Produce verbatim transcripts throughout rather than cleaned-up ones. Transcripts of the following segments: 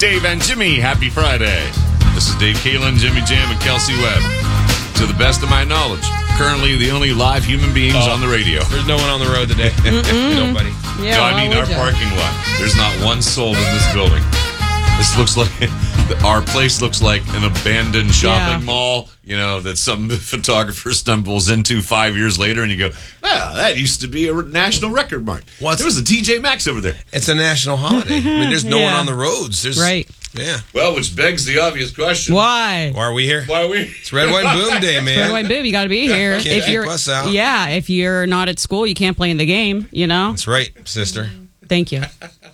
Dave and Jimmy, happy Friday. This is Dave Kalen, Jimmy Jam, and Kelsey Webb. To the best of my knowledge, currently the only live human beings oh, on the radio. There's no one on the road today. Nobody. Yeah, no, I mean our parking lot. There's not one soul in this building. This looks like our place looks like an abandoned shopping Yeah. mall. You know that some photographer stumbles into five years later, and you go, "Well, that used to be a national record mark. What's- There was a T J Maxx over there." It's a national holiday. I mean, there's no Yeah. one on the roads. There's Right. Yeah. Well, which begs the obvious question: Why? Why are we here? Why are we? It's Red, White, and Boom Day, man. Red, white, boob. You got to be here. Can't if keep you're, us out. yeah, if you're not at school, you can't play in the game. You know. That's right, sister. Thank you.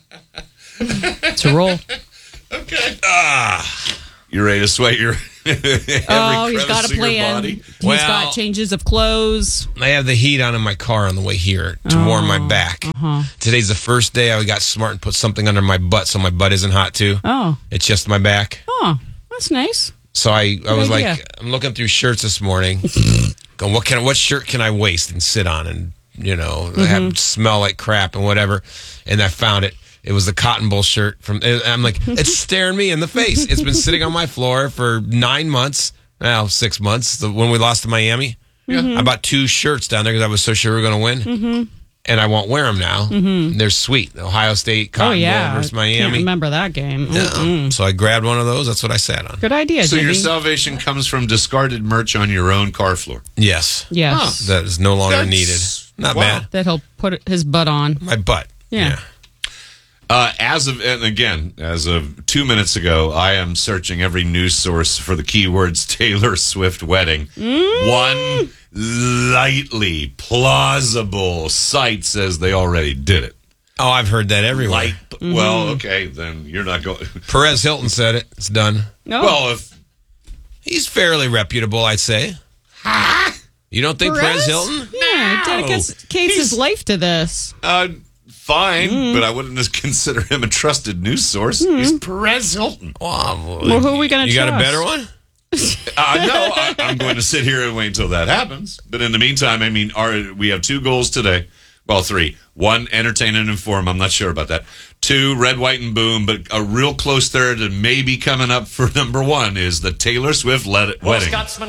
It's a roll. Okay. Ah, you ready to sweat your every Oh, he's got crevice a of your plan. body? He's Well- got changes of clothes. I have the heat on in my car on the way here to warm my back. Uh-huh. Today's the first day I got smart and put something under my butt so my butt isn't hot too. Oh, It's just my back. oh, that's nice. So I, I was idea. like, I'm looking through shirts this morning, going, what can what shirt can I waste and sit on and you know Mm-hmm. have smell like crap and whatever. And I found it. It was the Cotton Bowl shirt from. And I'm like, it's staring me in the face. It's been sitting on my floor for nine months. Well, six months. The, when we lost to Miami, Mm-hmm. I bought two shirts down there because I was so sure we were going to win. Mm-hmm. And I won't wear them now. Mm-hmm. They're sweet. Ohio State Cotton oh yeah, Bowl versus I can't Miami. remember that game. Yeah. Mm-mm. So I grabbed one of those. That's what I sat on. Good idea, So Jimmy. your salvation comes from discarded merch on your own car floor. Yes. Yes, That is no longer That's- needed. Not wow. bad. that he'll put his butt on. My butt. Yeah. Uh, as of, and again, as of two minutes ago, I am searching every news source for the keywords Taylor Swift wedding. One lightly plausible site says they already did it. Oh, I've heard that everywhere. Light, well, okay, then you're not going. Perez Hilton said it. It's done. No, Well, if He's fairly reputable, I'd say. You don't think Perez, Perez? Hilton? Yeah, No. dedicates He's- his life to this. uh, fine, but I wouldn't just consider him a trusted news source. He's Perez Hilton. Oh, Well, who are we gonna You got a trust? better one? Uh, no, I, I'm going to sit here and wait until that happens. But in the meantime, I mean, our, we have two goals today. Well, three. One, entertain and inform. I'm not sure about that. Two, red, white, and boom. But a real close third and maybe coming up for number one is the Taylor Swift let- wedding.